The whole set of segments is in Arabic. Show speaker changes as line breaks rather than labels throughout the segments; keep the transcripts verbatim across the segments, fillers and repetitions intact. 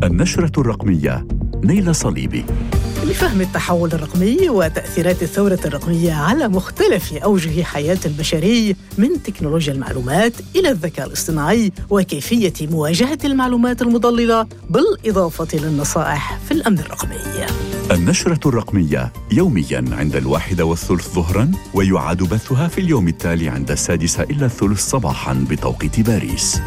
النشرة الرقمية. نيلة صليبي.
لفهم التحول الرقمي وتأثيرات الثورة الرقمية على مختلف أوجه حياة البشري، من تكنولوجيا المعلومات إلى الذكاء الاصطناعي وكيفية مواجهة المعلومات المضللة، بالإضافة للنصائح في الأمن الرقمي.
النشرة الرقمية يومياً عند الواحدة والثلث ظهراً، ويعاد بثها في اليوم التالي عند السادسة إلى الثلث صباحاً بتوقيت باريس.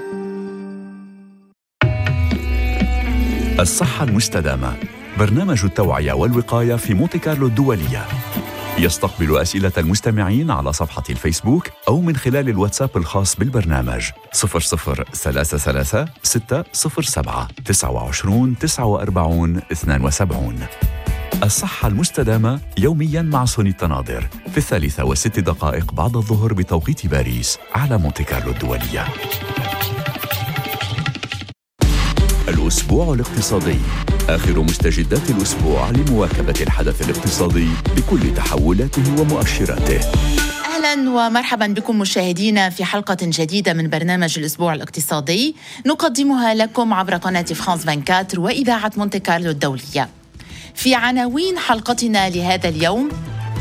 الصحة المستدامة، برنامج التوعية والوقاية في مونتي كارلو الدولية، يستقبل أسئلة المستمعين على صفحة الفيسبوك أو من خلال الواتساب الخاص بالبرنامج صفر صفر ثلاثة ثلاثة ستة صفر سبعة تسعة وعشرين تسعة وأربعين اثنان وسبعين. الصحة المستدامة يومياً مع سوني التناظر في الثالثة وست دقائق بعد الظهر بتوقيت باريس على مونتي كارلو الدولية. الأسبوع الاقتصادي، آخر مستجدات الأسبوع لمواكبة الحدث الاقتصادي بكل تحولاته ومؤشراته.
أهلا ومرحبا بكم مشاهدينا في حلقة جديدة من برنامج الأسبوع الاقتصادي، نقدمها لكم عبر قناة فرانس أربعة وعشرين وإذاعة مونتي كارلو الدولية. في عناوين حلقتنا لهذا اليوم: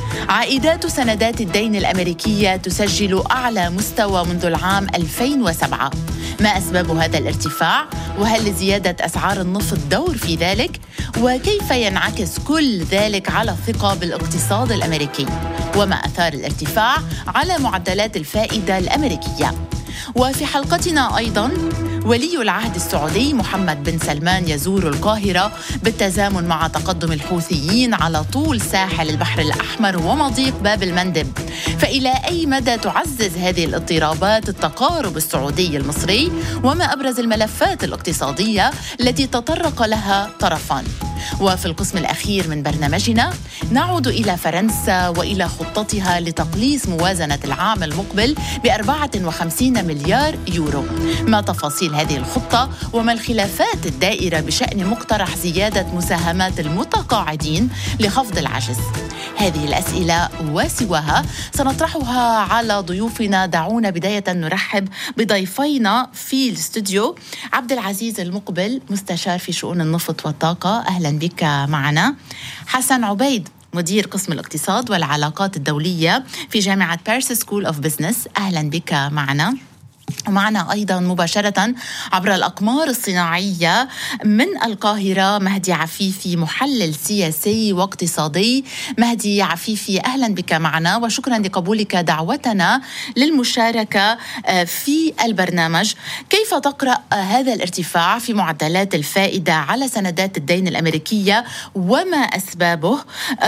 عائدات سندات الدين الأمريكية تسجل أعلى مستوى منذ العام ألفين وسبعة، ما أسباب هذا الارتفاع؟ وهل زيادة أسعار النفط دور في ذلك؟ وكيف ينعكس كل ذلك على الثقة بالاقتصاد الأمريكي؟ وما أثار الارتفاع على معدلات الفائدة الأمريكية؟ وفي حلقتنا أيضاً ولي العهد السعودي محمد بن سلمان يزور القاهرة بالتزامن مع تقدم الحوثيين على طول ساحل البحر الأحمر ومضيق باب المندب. فإلى أي مدى تعزز هذه الاضطرابات التقارب السعودي المصري؟ وما أبرز الملفات الاقتصادية التي تطرق لها طرفان؟ وفي القسم الأخير من برنامجنا نعود إلى فرنسا وإلى خطتها لتقليص موازنة العام المقبل بأربعة وخمسين مليار يورو. ما تفاصيل هذه الخطة وما الخلافات الدائرة بشأن مقترح زيادة مساهمات المتقاعدين لخفض العجز؟ هذه الأسئلة وسواها سنطرحها على ضيوفنا. دعونا بداية نرحب بضيفينا في الاستوديو: عبد العزيز المقبل، مستشار في شؤون النفط والطاقة، أهلا بك معنا. حسن عبيد، مدير قسم الاقتصاد والعلاقات الدولية في جامعة باريس سكول أوف بزنس، أهلا بك معنا. ومعنا أيضا مباشرة عبر الأقمار الصناعية من القاهرة مهدي عفيفي، محلل سياسي واقتصادي. مهدي عفيفي، أهلا بك معنا وشكرا لقبولك دعوتنا للمشاركة في البرنامج. كيف تقرأ هذا الارتفاع في معدلات الفائدة على سندات الدين الأمريكية وما أسبابه؟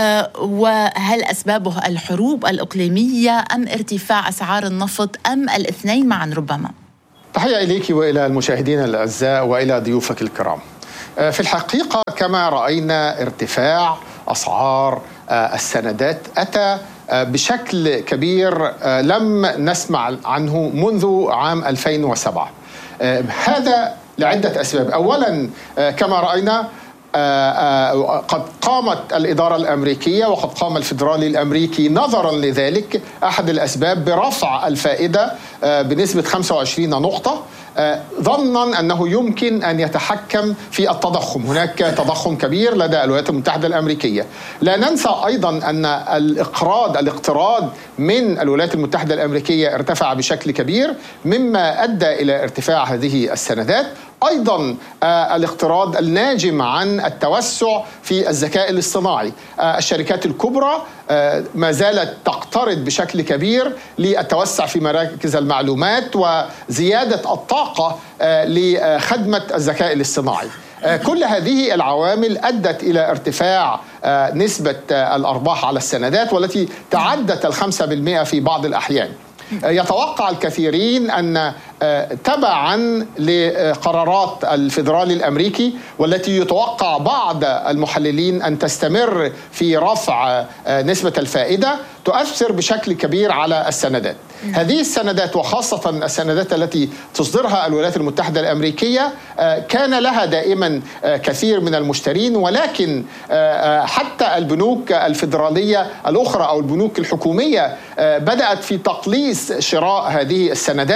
وهل أسبابه الحروب الإقليمية أم ارتفاع أسعار النفط أم الاثنين معا ربما؟
تحية إليك وإلى المشاهدين الأعزاء وإلى ضيوفك الكرام. في الحقيقة كما رأينا ارتفاع أسعار السندات أتى بشكل كبير لم نسمع عنه منذ عام ألفين وسبعة. هذا لعدة أسباب. أولا كما رأينا قد قامت الإدارة الأمريكية وقد قام الفيدرالي الأمريكي نظرا لذلك أحد الأسباب برفع الفائدة بنسبة خمسة وعشرين نقطة، ظنا أنه يمكن أن يتحكم في التضخم. هناك تضخم كبير لدى الولايات المتحدة الأمريكية. لا ننسى أيضا أن الإقراض الاقتراض من الولايات المتحدة الأمريكية ارتفع بشكل كبير، مما أدى إلى ارتفاع هذه السندات. أيضا الاقتراض الناجم عن التوسع في الذكاء الاصطناعي. الشركات الكبرى ما زالت تقترض بشكل كبير للتوسع في مراكز المعلومات وزيادة الطاقة لخدمة الذكاء الاصطناعي. كل هذه العوامل أدت إلى ارتفاع نسبة الأرباح على السندات والتي تعدت الخمسة بالمئة في بعض الأحيان. يتوقع الكثيرين أن تبعا لقرارات الفيدرالي الأمريكي والتي يتوقع بعض المحللين أن تستمر في رفع نسبة الفائدة تؤثر بشكل كبير على السندات. هذه السندات وخاصة السندات التي تصدرها الولايات المتحدة الأمريكية كان لها دائما كثير من المشترين، ولكن حتى البنوك الفيدرالية الأخرى أو البنوك الحكومية بدأت في تقليص شراء هذه السندات،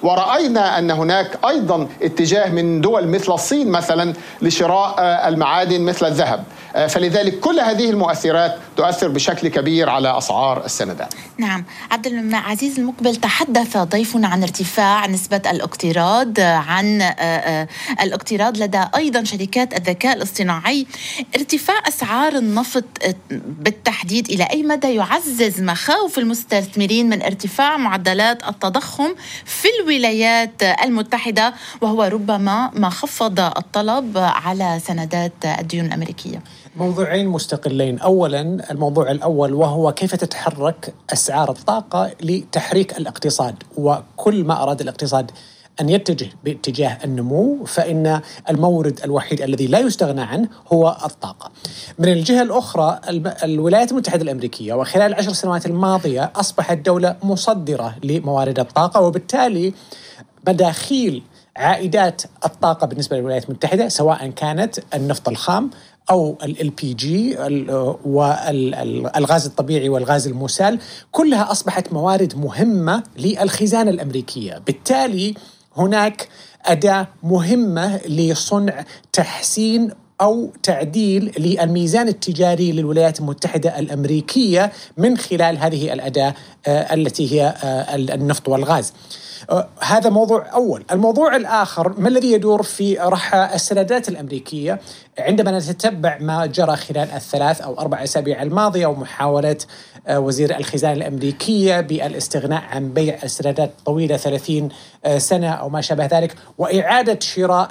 ورأينا أن هناك أيضا اتجاه من دول مثل الصين مثلا لشراء المعادن مثل الذهب. فلذلك كل هذه المؤثرات تؤثر بشكل كبير على أسعار السندات.
نعم. عبد العزيز المقبل، تحدث ضيفنا عن ارتفاع نسبة الاقتراض، عن الاقتراض لدى أيضا شركات الذكاء الاصطناعي. ارتفاع أسعار النفط بالتحديد إلى أي مدى يعزز مخاوف المستثمرين من ارتفاع معدلات التضخم في الولايات المتحدة، وهو ربما ما خفض الطلب على سندات الديون الأمريكية؟
موضوعين مستقلين. أولاً الموضوع الأول وهو كيف تتحرك أسعار الطاقة لتحريك الاقتصاد، وكل ما أراد الاقتصاد أن يتجه باتجاه النمو فإن المورد الوحيد الذي لا يستغنى عنه هو الطاقة. من الجهة الأخرى الولايات المتحدة الأمريكية وخلال العشر سنوات الماضية أصبحت دولة مصدرة لموارد الطاقة، وبالتالي مداخيل عائدات الطاقة بالنسبة للولايات المتحدة سواء كانت النفط الخام أو ال بي جي والغاز الطبيعي والغاز المسال، كلها أصبحت موارد مهمة للخزانة الأمريكية. بالتالي هناك أداة مهمة لصنع تحسين أو تعديل للميزان التجاري للولايات المتحدة الأمريكية من خلال هذه الأداة التي هي النفط والغاز. هذا موضوع أول. الموضوع الآخر ما الذي يدور في رحى السندات الأمريكية عندما نتتبع ما جرى خلال الثلاث أو أربع أسابيع الماضية ومحاولة وزير الخزانة الأمريكية بالاستغناء عن بيع السندات طويلة ثلاثين سنة أو ما شابه ذلك وإعادة شراء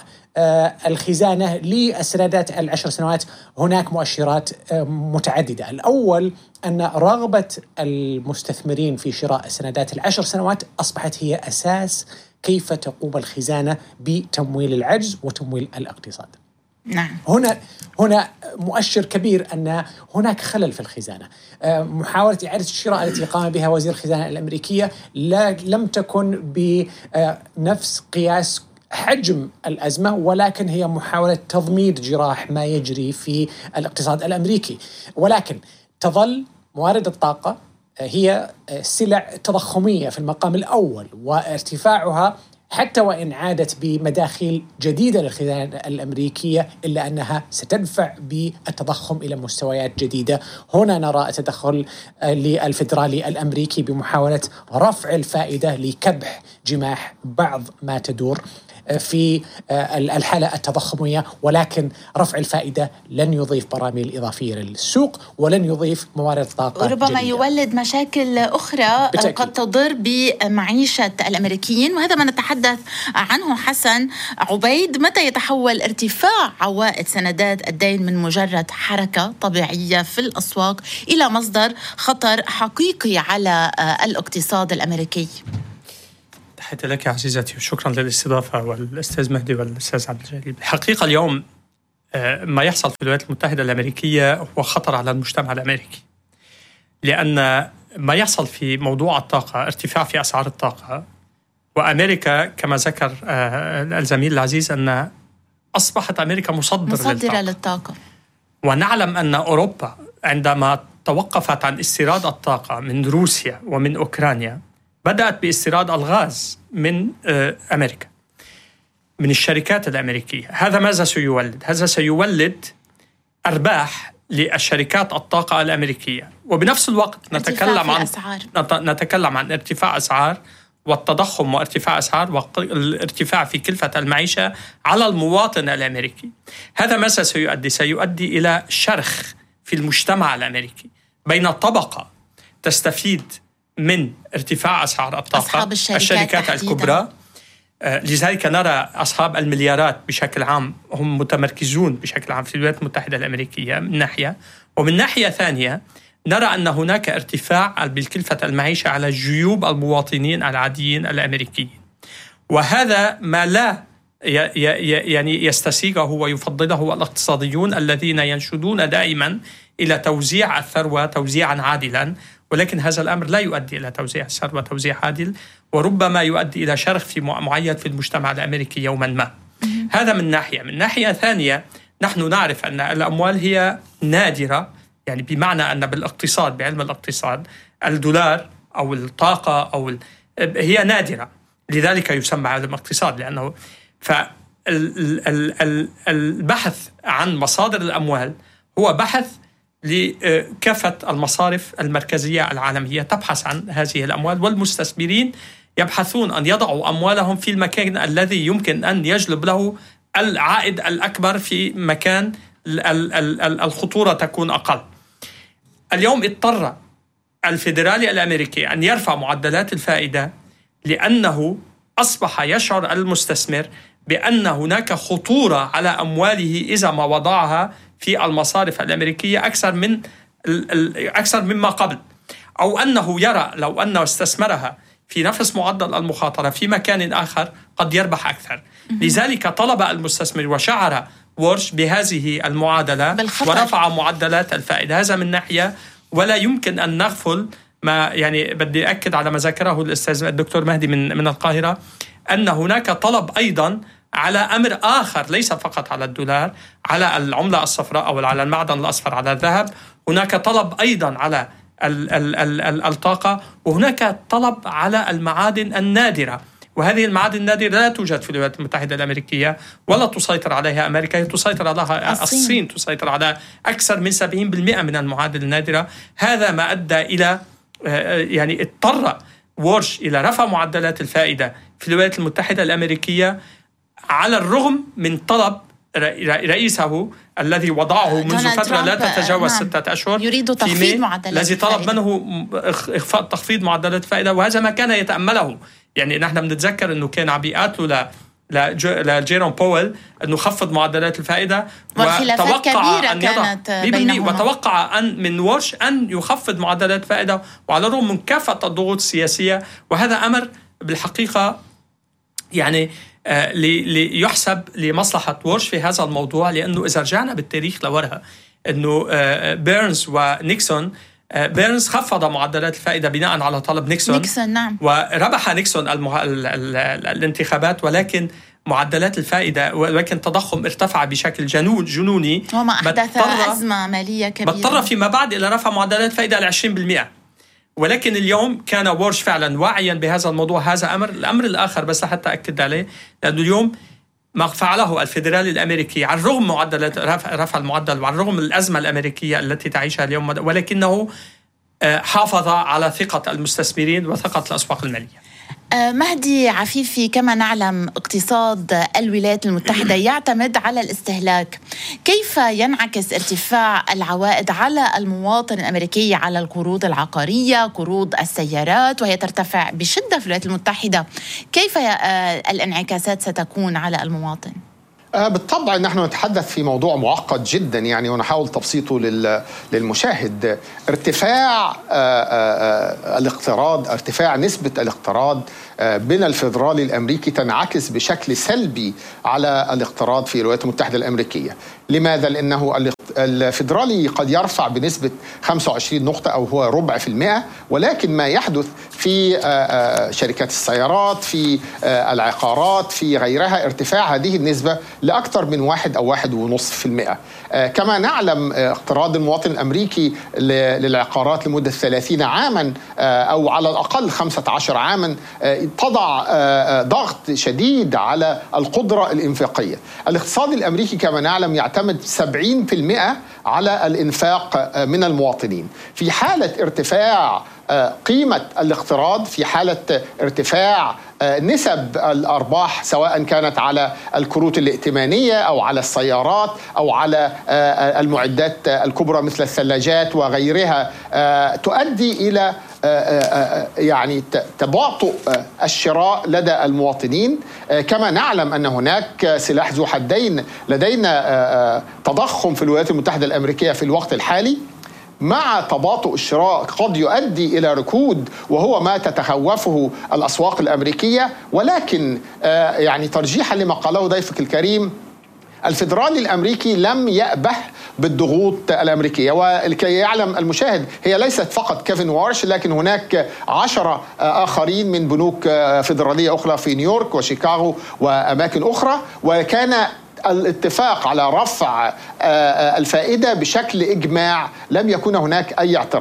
الخزانة للسندات العشر سنوات. هناك مؤشرات متعددة. الأول أن رغبة المستثمرين في شراء السندات العشر سنوات أصبحت هي أساس كيف تقوم الخزانة بتمويل العجز وتمويل الاقتصاد.
نعم.
هنا هنا مؤشر كبير أن هناك خلل في الخزانة. محاولة إعادة الشراء التي قام بها وزير الخزانة الأمريكية لا لم تكن بنفس قياس حجم الأزمة، ولكن هي محاولة تضميد جراح ما يجري في الاقتصاد الأمريكي. ولكن تظل موارد الطاقة هي سلع تضخمية في المقام الأول، وارتفاعها حتى وإن عادت بمداخيل جديدة للخزانة الأمريكية إلا أنها ستدفع بالتضخم إلى مستويات جديدة. هنا نرى التدخل للفيدرالي الأمريكي بمحاولة رفع الفائدة لكبح جماح بعض ما تدور في الحالة التضخمية، ولكن رفع الفائدة لن يضيف براميل إضافية للسوق ولن يضيف موارد طاقة
وربما
جديدة.
يولد مشاكل أخرى بالتأكيد قد تضر بمعيشة الأمريكيين، وهذا ما نتحدث عنه. حسن عبيد، متى يتحول ارتفاع عوائد سندات الدين من مجرد حركة طبيعية في الأسواق إلى مصدر خطر حقيقي على الاقتصاد الأمريكي؟
تحياتي لك عزيزتي وشكرا للاستضافة والأستاذ مهدي والأستاذ عبد الجليل. الحقيقة اليوم ما يحصل في الولايات المتحدة الأمريكية هو خطر على المجتمع الأمريكي، لأن ما يحصل في موضوع الطاقة ارتفاع في أسعار الطاقة، وأمريكا كما ذكر الزميل العزيز أن أصبحت أمريكا مصدر
مصدرة
للطاقة.
للطاقة،
ونعلم أن أوروبا عندما توقفت عن استيراد الطاقة من روسيا ومن أوكرانيا بدأت باستيراد الغاز من أمريكا من الشركات الأمريكية. هذا ماذا سيولد؟ هذا سيولد أرباح للشركات الطاقة الأمريكية، وبنفس الوقت نتكلم عن نتكلم عن ارتفاع أسعار والتضخم وارتفاع أسعار والارتفاع في كلفة المعيشة على المواطن الأمريكي. هذا ماذا سيؤدي؟ سيؤدي إلى شرخ في المجتمع الأمريكي بين طبقة تستفيد من ارتفاع أسعار الطاقة، الشركات, الشركات الكبرى. آه لذلك نرى أصحاب المليارات بشكل عام هم متمركزون بشكل عام في الولايات المتحدة الأمريكية من ناحية، ومن ناحية ثانية نرى أن هناك ارتفاع بالكلفة المعيشة على جيوب المواطنين العاديين الأمريكيين، وهذا ما لا يعني يستسيغه ويفضله الاقتصاديون الذين ينشدون دائما إلى توزيع الثروة توزيعا عادلا، ولكن هذا الأمر لا يؤدي إلى توزيع الثروة توزيع عادل، وربما يؤدي إلى شرخ في معين في المجتمع الأمريكي يوما ما. هذا من ناحية. من ناحية ثانية نحن نعرف أن الأموال هي نادرة، يعني بمعنى أن بالاقتصاد بعلم الاقتصاد الدولار أو الطاقة أو هي نادرة، لذلك يسمى علم اقتصاد، لأنه فالبحث عن مصادر الأموال هو بحث لكافة المصارف المركزية العالمية تبحث عن هذه الأموال، والمستثمرين يبحثون أن يضعوا أموالهم في المكان الذي يمكن أن يجلب له العائد الأكبر في مكان الخطورة تكون أقل. اليوم اضطر الفيدرالي الأمريكي أن يرفع معدلات الفائدة لأنه أصبح يشعر المستثمر بأن هناك خطورة على أمواله إذا ما وضعها في المصارف الأمريكية أكثر من أكثر مما قبل، أو أنه يرى لو أنه استثمرها في نفس معدل المخاطرة في مكان آخر قد يربح أكثر. لذلك طلب المستثمر وشعر وورش بهذه المعادلة بالخطر. ورفع معدلات الفائدة. هذا من ناحية، ولا يمكن أن نغفل ما يعني بدي أكد على ما ذكره الأستاذ الدكتور مهدي من من القاهرة، أن هناك طلب أيضا على أمر آخر ليس فقط على الدولار، على العملة الصفراء أو على المعدن الأصفر، على الذهب. هناك طلب أيضا على ال ال ال الطاقة، وهناك طلب على المعادن النادرة، وهذه المعادن النادرة لا توجد في الولايات المتحدة الأمريكية ولا تسيطر عليها أمريكا، تسيطر عليها الصين. الصين تسيطر على أكثر من سبعين بالمئة من المعادن النادرة. هذا ما أدى إلى يعني اضطر وورش إلى رفع معدلات الفائدة في الولايات المتحدة الأمريكية على الرغم من طلب رئيسه الذي وضعه منذ فترة لا تتجاوز نعم. ستة أشهر
يريد تخفيض معدلات
الذي طلب منه إخفاء تخفيض معدلات الفائدة، وهذا ما كان يتأمله. يعني نحن بنتذكر أنه كان عم بيقاتلوا لجيروم بويل أنه خفض معدلات الفائدة،
وتوقع أن يضع بينهما.
وتوقع أن من وورش أن يخفض معدلات الفائدة، وعلى الرغم من كافة الضغوط السياسية. وهذا أمر بالحقيقة يعني آه ليحسب لمصلحة وورش في هذا الموضوع، لأنه إذا رجعنا بالتاريخ لورها أنه آه بيرنز ونيكسون، آه بيرنز خفض معدلات الفائدة بناء على طلب نيكسون,
نيكسون نعم.
وربح نيكسون المه... ال... ال... ال... الانتخابات، ولكن معدلات الفائدة ولكن التضخم ارتفع بشكل جنون جنوني،
وما أحدث أزمة مالية كبيرة،
اضطر فيما بعد إلى رفع معدلات الفائدة ل عشرين بالمئة. ولكن اليوم كان وورش فعلا واعيا بهذا الموضوع. هذا أمر. الأمر الآخر بس حتى أكد عليه، لأنه اليوم ما فعله الفيدرالي الأمريكي على الرغم معدلات رفع, رفع المعدل وعلى الرغم من الأزمة الأمريكية التي تعيشها اليوم، ولكنه حافظ على ثقة المستثمرين وثقة الأسواق المالية.
مهدي عفيفي، كما نعلم اقتصاد الولايات المتحدة يعتمد على الاستهلاك. كيف ينعكس ارتفاع العوائد على المواطن الأمريكي على القروض العقارية، قروض السيارات، وهي ترتفع بشدة في الولايات المتحدة؟ كيف الانعكاسات ستكون على المواطن؟
بالطبع نحن نتحدث في موضوع معقد جدا يعني، ونحاول تبسيطه للمشاهد. ارتفاع الاقتراض، ارتفاع نسبة الاقتراض بين الفيدرالي الأمريكي تنعكس بشكل سلبي على الاقتراض في الولايات المتحدة الأمريكية. لماذا؟ لأنه الفيدرالي قد يرفع بنسبة خمسة وعشرين نقطة أو هو ربع في المئة، ولكن ما يحدث في شركات السيارات، في العقارات، في غيرها، ارتفاع هذه النسبة لأكثر من واحد أو واحد ونصف في المئة. كما نعلم اقتراض المواطن الأمريكي للعقارات لمدة ثلاثين عاما أو على الأقل خمسة عشر عاما تضع ضغط شديد على القدرة الإنفاقية. الاقتصاد الأمريكي كما نعلم يعتمد سبعين بالمئة على الإنفاق من المواطنين. في حالة ارتفاع قيمة الاقتراض، في حالة ارتفاع نسب الأرباح سواء كانت على الكروت الائتمانية أو على السيارات أو على المعدات الكبرى مثل الثلاجات وغيرها، تؤدي إلى يعني تباطؤ الشراء لدى المواطنين. كما نعلم أن هناك سلاح ذو حدين، لدينا تضخم في الولايات المتحدة الأمريكية في الوقت الحالي، مع تباطؤ الشراء قد يؤدي إلى ركود، وهو ما تتخوفه الأسواق الأمريكية. ولكن يعني ترجيحا لما قاله ضيفك الكريم، الفيدرالي الأمريكي لم يأبه بالضغوط الأمريكية. ولكي يعلم المشاهد، هي ليست فقط كيفن وارش، لكن هناك عشرة آخرين من بنوك فيدرالية أخرى في نيويورك وشيكاغو وأماكن أخرى، وكان الاتفاق على رفع الفائدة بشكل إجماع، لم يكن هناك أي اعتراض.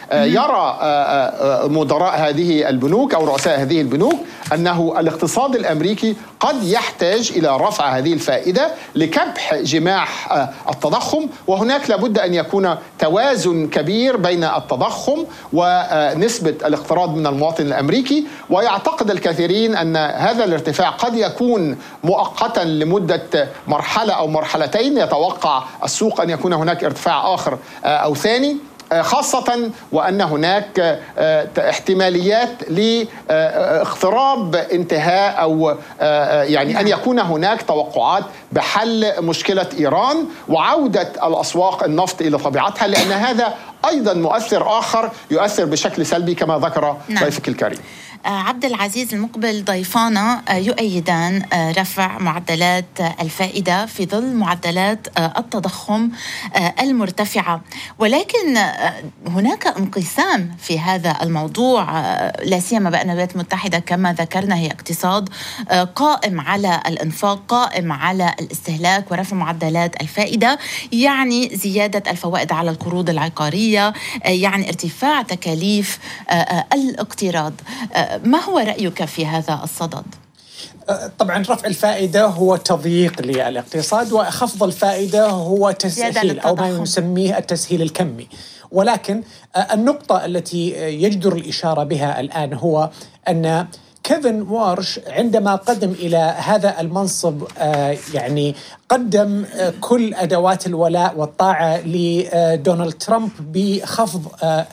يرى مدراء هذه البنوك أو رؤساء هذه البنوك أنه الاقتصاد الأمريكي قد يحتاج إلى رفع هذه الفائدة لكبح جماح التضخم، وهناك لابد أن يكون توازن كبير بين التضخم ونسبة الاقتراض من المواطن الأمريكي. ويعتقد الكثيرين أن هذا الارتفاع قد يكون مؤقتا لمدة مرحلة أو مرحلتين، يتوقع السوق أن يكون هناك ارتفاع آخر أو ثاني، خاصة وأن هناك احتماليات لاقتراب انتهاء أو يعني أن يكون هناك توقعات بحل مشكلة إيران وعودة الأسواق النفط إلى طبيعتها، لأن هذا أيضا مؤثر آخر يؤثر بشكل سلبي كما ذكر ضيفك الكريم.
عبد العزيز المقبل، ضيفانا يؤيدان رفع معدلات الفائدة في ظل معدلات التضخم المرتفعة، ولكن هناك انقسام في هذا الموضوع، لا سيما بأن الولايات المتحدة كما ذكرنا هي اقتصاد قائم على الإنفاق، قائم على الاستهلاك، ورفع معدلات الفائدة يعني زيادة الفوائد على القروض العقارية، يعني ارتفاع تكاليف الاقتراض. ما هو رأيك في هذا الصدد؟
طبعا رفع الفائدة هو تضييق للاقتصاد، وخفض الفائدة هو تسهيل أو ما نسميه التسهيل الكمي. ولكن النقطة التي يجدر الإشارة بها الآن هو أن كيفن وارش عندما قدم إلى هذا المنصب يعني قدم كل أدوات الولاء والطاعة لدونالد ترامب بخفض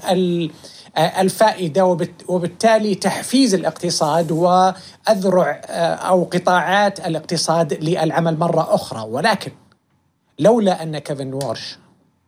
الفائدة وبالتالي تحفيز الاقتصاد وأذرع أو قطاعات الاقتصاد للعمل مرة أخرى. ولكن لولا أن كيفن وارش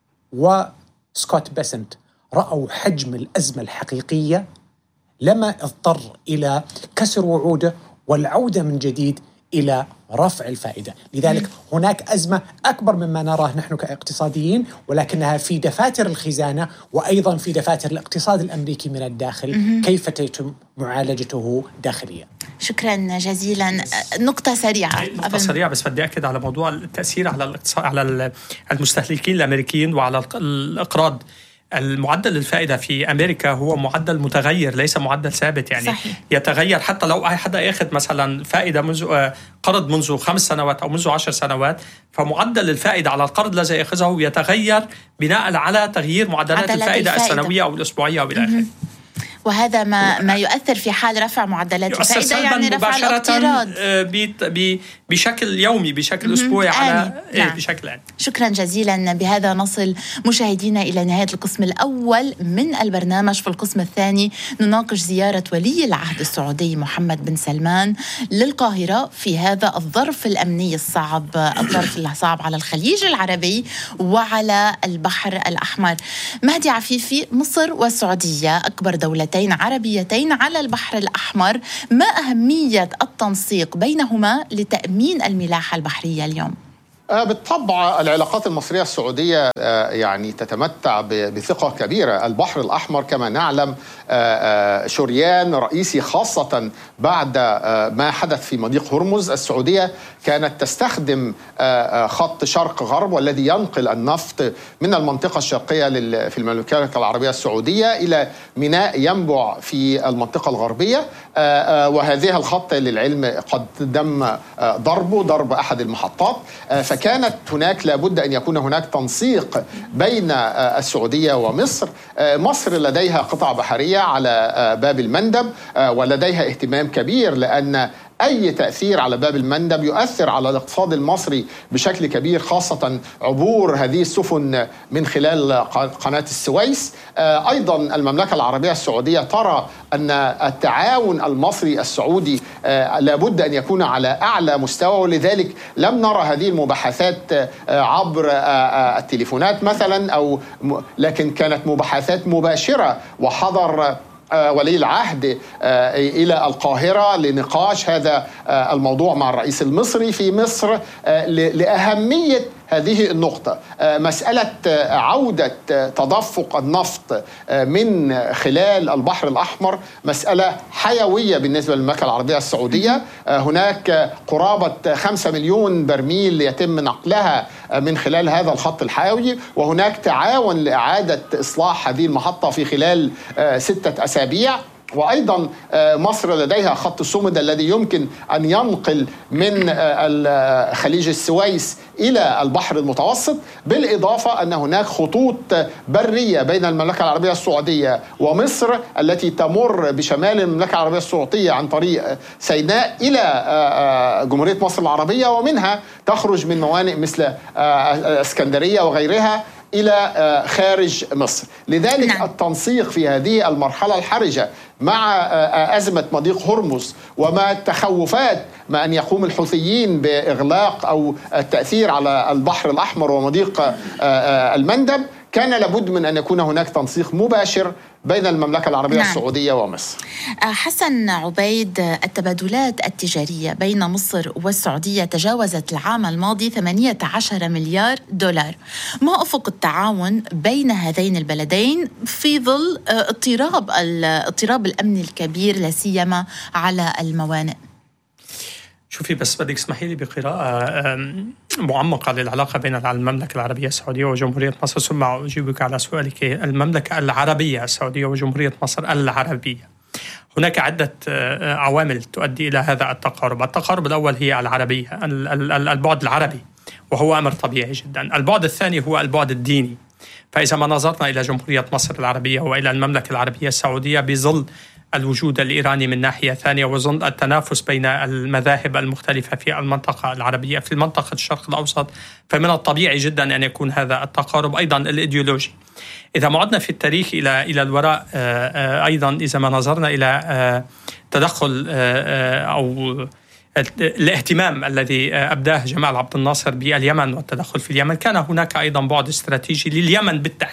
وسكوت بيسنت رأوا حجم الأزمة الحقيقية لما اضطر إلى كسر وعوده والعودة من جديد إلى رفع الفائدة. لذلك هناك أزمة أكبر مما نراه نحن كاقتصاديين، ولكنها في دفاتر الخزانة وأيضا في دفاتر الاقتصاد الأمريكي من الداخل، كيف تتم معالجته داخليا.
شكرا جزيلا. نقطة سريعة
نقطة سريعة بس بدي أكد على موضوع التأثير على الاقتصاد على المستهلكين الأمريكيين وعلى الإقراض. المعدل الفائدة في أمريكا هو معدل متغير ليس معدل ثابت، يعني صحيح. يتغير حتى لو حدا ياخذ مثلا فائدة منذ قرض منذ خمس سنوات أو منذ عشر سنوات، فمعدل الفائدة على القرض الذي يأخذه يتغير بناء على تغيير معدلات الفائدة, الفائدة السنوية أو الأسبوعية أو إلى آخره.
وهذا ما ما يؤثر في حال رفع معدلات الفائدة، يعني رفع الاقتراض
بشكل يومي بشكل أسبوعي على
نعم.
بشكل عام.
شكرا جزيلا. بهذا نصل مشاهدينا إلى نهاية القسم الأول من البرنامج. في القسم الثاني نناقش زيارة ولي العهد السعودي محمد بن سلمان للقاهرة في هذا الظرف الأمني الصعب، الظرف الصعب على الخليج العربي وعلى البحر الأحمر. مهدي عفيفي، مصر والسعودية أكبر دولتين عربيتين على البحر الأحمر، ما أهمية التنسيق بينهما لتأمين الملاحة البحرية اليوم؟
بالطبع العلاقات المصرية السعودية يعني تتمتع بثقة كبيرة. البحر الأحمر كما نعلم شريان رئيسي، خاصة بعد ما حدث في مضيق هرمز. السعودية كانت تستخدم خط شرق غرب والذي ينقل النفط من المنطقة الشرقية في المملكة العربية السعودية إلى ميناء ينبع في المنطقة الغربية، وهذه الخط للعلم قد تم ضربه ضرب أحد المحطات، فكانت هناك لابد أن يكون هناك تنسيق بين السعودية ومصر. مصر لديها قطع بحرية على باب المندب ولديها اهتمام كبير، لأن أي تأثير على باب المندب يؤثر على الاقتصاد المصري بشكل كبير، خاصة عبور هذه السفن من خلال قناة السويس. أيضا المملكة العربية السعودية ترى أن التعاون المصري السعودي لابد أن يكون على أعلى مستوى، ولذلك لم نرى هذه المباحثات عبر التليفونات مثلا، أو لكن كانت مباحثات مباشرة، وحضر ولي العهد إلى القاهرة لنقاش هذا الموضوع مع الرئيس المصري في مصر لأهمية هذه النقطة. مسألة عودة تدفق النفط من خلال البحر الأحمر مسألة حيوية بالنسبة للمملكة العربية السعودية. هناك قرابة خمسة مليون برميل يتم نقلها من خلال هذا الخط الحيوي، وهناك تعاون لإعادة إصلاح هذه المحطة في خلال ستة أسابيع. وأيضا مصر لديها خط السومد الذي يمكن أن ينقل من خليج السويس إلى البحر المتوسط، بالإضافة أن هناك خطوط برية بين المملكة العربية السعودية ومصر التي تمر بشمال المملكة العربية السعودية عن طريق سيناء إلى جمهورية مصر العربية، ومنها تخرج من موانئ مثل اسكندرية وغيرها إلى خارج مصر. لذلك نعم. التنسيق في هذه المرحلة الحرجة مع أزمة مضيق هرمز وما التخوفات ما أن يقوم الحوثيين بإغلاق أو التأثير على البحر الأحمر ومضيق المندب، كان لابد من أن يكون هناك تنسيق مباشر بين المملكة العربية نعم. السعودية ومصر.
حسن عبيد، التبادلات التجارية بين مصر والسعودية تجاوزت العام الماضي ثمانية عشر مليار دولار. ما أفق التعاون بين هذين البلدين في ظل اضطراب اضطراب الأمن الكبير لا على الموانئ؟
شوفي، بس بدك اسمحي لي بقراءة معمقة للعلاقة بين المملكة العربية السعودية وجمهورية مصر، ثم أجيبك على سؤالك. المملكة العربية السعودية وجمهورية مصر العربية، هناك عدة عوامل تؤدي إلى هذا التقارب. التقارب الأول هي العربية، البعد العربي، وهو أمر طبيعي جدا. البعد الثاني هو البعد الديني. فإذا ما نظرنا إلى جمهورية مصر العربية وإلى المملكة العربية السعودية بظل الوجود الإيراني من ناحية ثانية وظل التنافس بين المذاهب المختلفة في المنطقة العربية في منطقة الشرق الأوسط، فمن الطبيعي جدا أن يكون هذا التقارب أيضا الإيديولوجي. إذا معدنا في التاريخ إلى إلى الوراء أيضا، إذا ما نظرنا إلى تدخل أو الاهتمام الذي أبداه جمال عبد الناصر باليمن والتدخل في اليمن، كان هناك أيضا بعد استراتيجي لليمن بالتحديد